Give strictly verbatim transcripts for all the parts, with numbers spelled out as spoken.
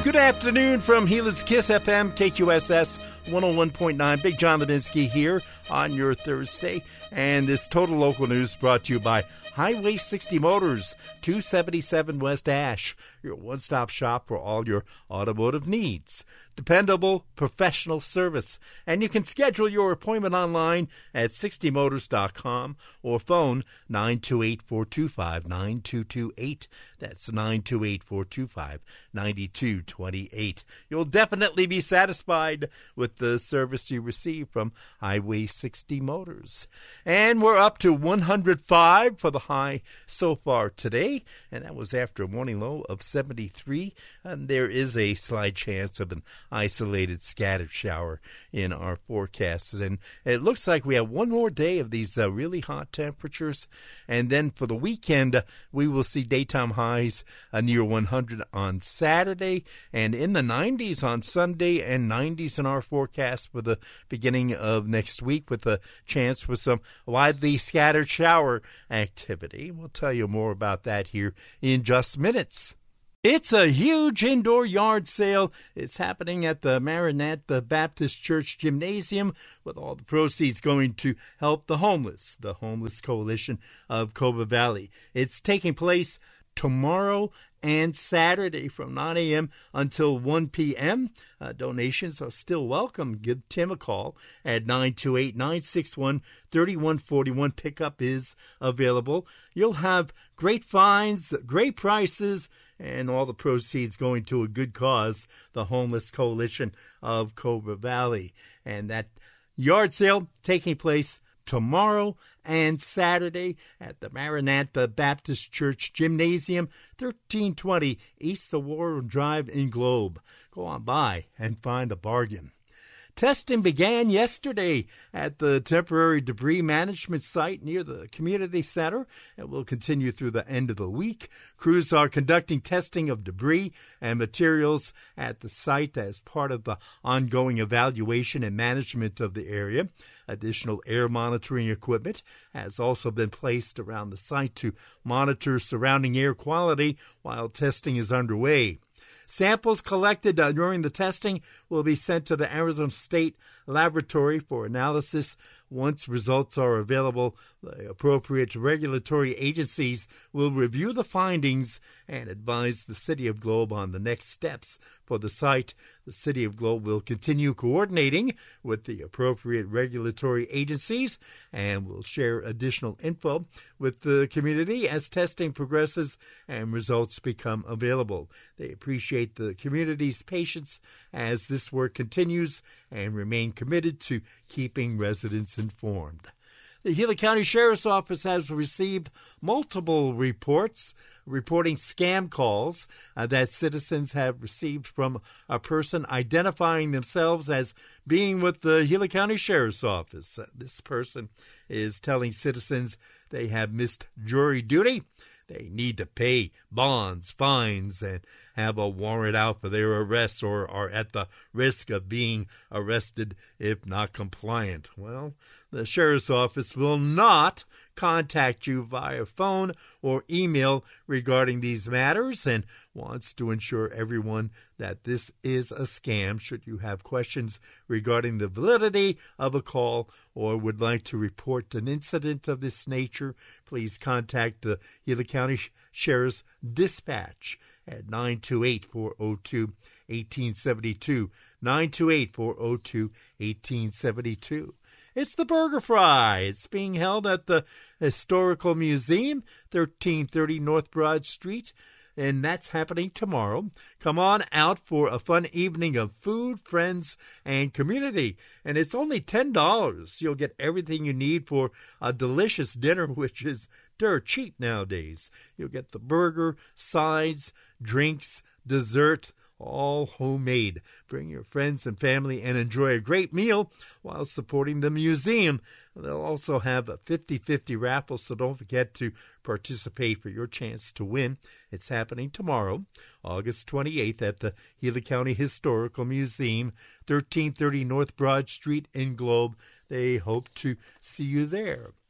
Good afternoon from Gila Kiss F M, K Q S S one oh one point nine. Big John Levinsky here on your Thursday. And this Total Local News brought to you by Highway sixty Motors, two seventy-seven West Ash, your one-stop shop for all your automotive needs. Dependable, professional service. And you can schedule your appointment online at sixty motors dot com or phone nine two eight, four two five, nine two two eight. That's nine two eight, four two five, nine two two eight. You'll definitely be satisfied with the service you receive from Highway sixty Motors. And we're up to one hundred five for the high so far today, and that was after a morning low of seventy-three. And there is a slight chance of an isolated scattered shower in our forecast. And it looks like we have one more day of these uh, really hot temperatures. And then for the weekend, uh, we will see daytime highs uh, near one hundred on Saturday and in the nineties on Sunday and nineties in our forecast for the beginning of next week with a chance for some widely scattered shower activity. We'll tell you more about that here in just minutes. It's a huge indoor yard sale. It's happening at the Maranatha Baptist Church Gymnasium, with all the proceeds going to help the homeless, the Homeless Coalition of Cobra Valley. It's taking place tomorrow and Saturday from nine a.m. until one p.m. Uh, donations are still welcome. Give Tim a call at nine two eight, nine six one, three one four one. Pickup is available. You'll have great finds, great prices, and all the proceeds going to a good cause, the Homeless Coalition of Cobra Valley. And that yard sale taking place tomorrow and Saturday at the Maranatha Baptist Church Gymnasium, thirteen twenty East Aurora Drive in Globe. Go on by and find a bargain. Testing began yesterday at the temporary debris management site near the community center and will continue through the end of the week. Crews are conducting testing of debris and materials at the site as part of the ongoing evaluation and management of the area. Additional air monitoring equipment has also been placed around the site to monitor surrounding air quality while testing is underway. Samples collected uh, during the testing will be sent to the Arizona State Laboratory for analysis. Once results are available, the appropriate regulatory agencies will review the findings and advise the City of Globe on the next steps for the site. The City of Globe will continue coordinating with the appropriate regulatory agencies and will share additional info with the community as testing progresses and results become available. They appreciate the community's patience as this work continues and remain committed to keeping residents informed. The Gila County Sheriff's Office has received multiple reports reporting scam calls uh, that citizens have received from a person identifying themselves as being with the Gila County Sheriff's Office. Uh, this person is telling citizens they have missed jury duty. They need to pay bonds, fines, and have a warrant out for their arrest or are at the risk of being arrested if not compliant. Well, the Sheriff's Office will not contact you via phone or email regarding these matters and wants to ensure everyone that this is a scam. Should you have questions regarding the validity of a call or would like to report an incident of this nature, please contact the Gila County Sheriff's Dispatch at nine two eight, four oh two, one eight seven two, nine two eight, four oh two, one eight seven two. It's the Burger Fry. It's being held at the Historical Museum, thirteen thirty North Broad Street, and that's happening tomorrow. Come on out for a fun evening of food, friends, and community. And it's only ten dollars. You'll get everything you need for a delicious dinner, which is dirt cheap nowadays. You'll get the burger, sides, drinks, dessert, all homemade. Bring your friends and family and enjoy a great meal while supporting the museum. They'll also have a fifty-fifty raffle, so don't forget to participate for your chance to win. It's happening tomorrow, August twenty-eighth, at the Gila County Historical Museum, thirteen thirty North Broad Street in Globe. They hope to see you there.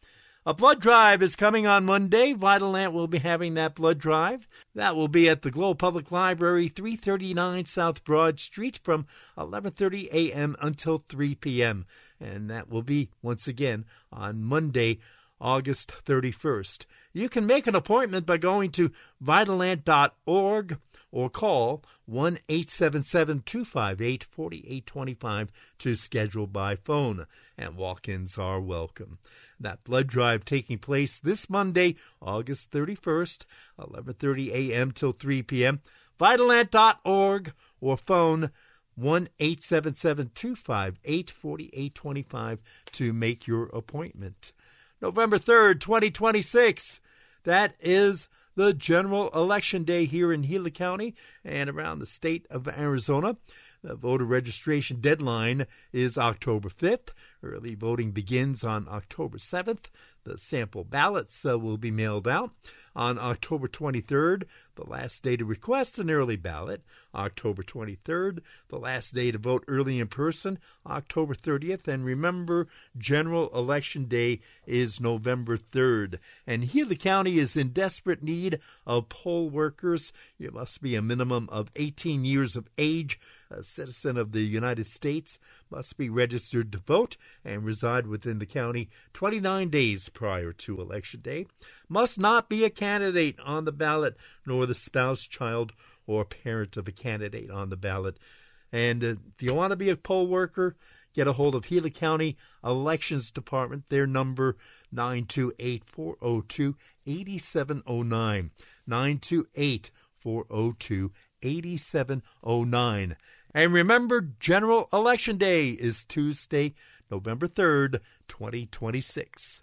A blood drive is coming on Monday. Vitalant will be having that blood drive. That will be at the Globe Public Library, three thirty-nine South Broad Street, from eleven thirty a.m. until three p.m. And that will be, once again, on Monday, August thirty-first. You can make an appointment by going to vitalant dot org or call one eight seven seven, two five eight, four eight two five to schedule by phone, and walk-ins are welcome. That blood drive taking place this Monday, August thirty-first, eleven thirty a.m. till three p.m. vitalant dot org or phone one eight seven seven, two five eight, four eight two five to make your appointment. November third, twenty twenty-six, that is the general election day here in Gila County and around the state of Arizona. The voter registration deadline is October fifth. Early voting begins on October seventh. The sample ballots uh, will be mailed out on October twenty-third, the last day to request an early ballot. October twenty-third, the last day to vote early in person, October thirtieth. And remember, General Election Day is November third. And Gila County is in desperate need of poll workers. You must be a minimum of eighteen years of age, a citizen of the United States, must be registered to vote, and reside within the county twenty-nine days prior to Election Day, must not be a candidate on the ballot, nor the spouse, child, or parent of a candidate on the ballot. And uh, if you want to be a poll worker, get a hold of Gila County Elections Department. Their number, nine two eight, four oh two, eight seven oh nine, nine two eight, four oh two, eight seven oh nine. And remember, General Election Day is Tuesday, November third, twenty twenty-six.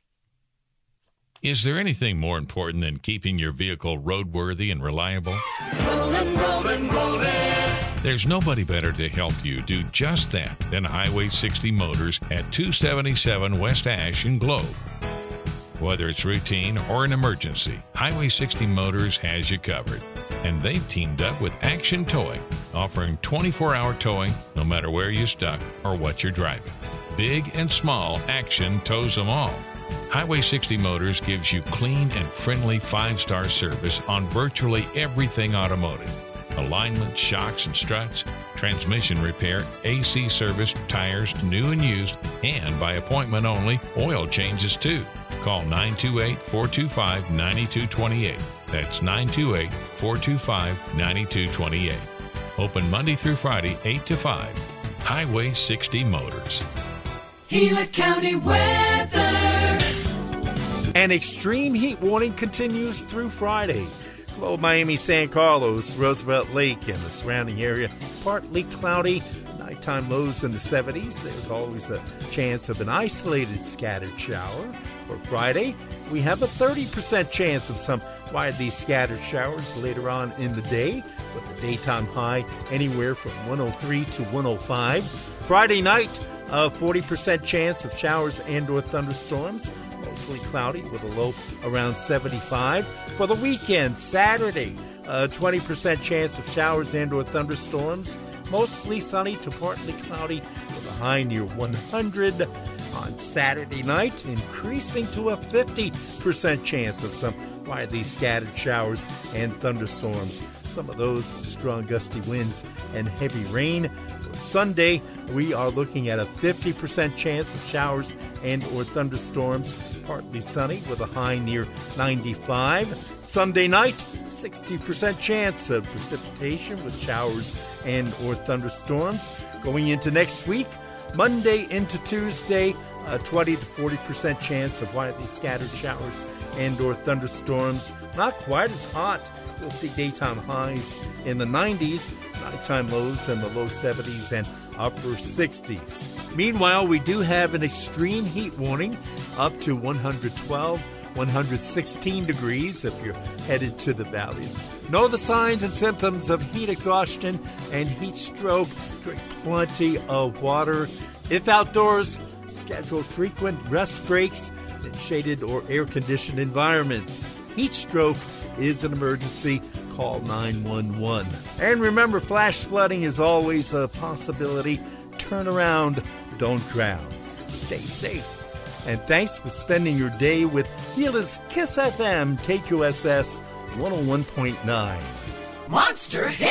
Is there anything more important than keeping your vehicle roadworthy and reliable? Rollin', rollin', rollin'. There's nobody better to help you do just that than Highway sixty Motors at two seventy-seven West Ash in Globe. Whether it's routine or an emergency, Highway sixty Motors has you covered. And they've teamed up with Action Towing, offering twenty-four hour towing no matter where you're stuck or what you're driving. Big and small, Action tows them all. Highway sixty Motors gives you clean and friendly five-star service on virtually everything automotive. Alignment, shocks and struts, transmission repair, A C service, tires, new and used, and by appointment only, oil changes too. Call nine two eight, four two five, nine two two eight. That's nine two eight, four two five, nine two two eight. Open Monday through Friday, eight to five. Highway sixty Motors. Gila County weather. An extreme heat warning continues through Friday. Below Miami, San Carlos, Roosevelt Lake, and the surrounding area, partly cloudy. Nighttime lows in the seventies. There's always a chance of an isolated scattered shower. For Friday, we have a thirty percent chance of some widely scattered showers later on in the day, with the daytime high anywhere from one oh three to one oh five. Friday night, a forty percent chance of showers and or thunderstorms, mostly cloudy with a low around seventy-five. For the weekend, Saturday, a twenty percent chance of showers and or thunderstorms, mostly sunny to partly cloudy with a high near one hundred. On Saturday night, increasing to a fifty percent chance of some widely scattered showers and thunderstorms. Some of those with strong gusty winds and heavy rain. For Sunday, we are looking at a fifty percent chance of showers and or thunderstorms, partly sunny with a high near ninety-five. Sunday night, sixty percent chance of precipitation with showers and or thunderstorms. Going into next week, Monday into Tuesday, a twenty to forty percent chance of widely scattered showers and or thunderstorms. Not quite as hot. You'll see daytime highs in the nineties, nighttime lows in the low seventies and upper sixties. Meanwhile, we do have an extreme heat warning up to one hundred twelve, one hundred sixteen degrees if you're headed to the valley. Know the signs and symptoms of heat exhaustion and heat stroke. Drink plenty of water. If outdoors, schedule frequent rest breaks in shaded or air-conditioned environments. Heat stroke is an emergency. Call nine one one. And remember, flash flooding is always a possibility. Turn around. Don't drown. Stay safe. And thanks for spending your day with Gila's Kiss F M, K Q S S one oh one point nine. Monster Hit!